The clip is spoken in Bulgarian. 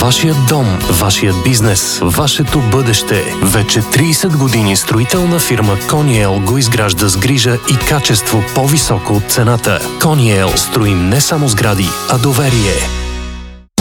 Вашият дом, вашият бизнес, вашето бъдеще. Вече 30 години строителна фирма Кониел го изгражда с грижа и качество по-високо от цената. Кониел строим не само сгради, а доверие.